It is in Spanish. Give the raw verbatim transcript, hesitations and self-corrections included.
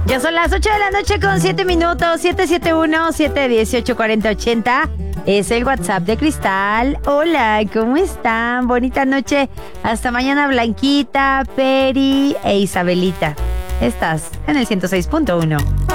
Ya son las ocho de la noche con siete minutos. siete siete uno, siete uno ocho, cuatro cero ocho cero es el WhatsApp de Cristal. Hola, ¿cómo están? Bonita noche. Hasta mañana, Blanquita, Peri e Isabelita. Estás en el ciento seis punto uno.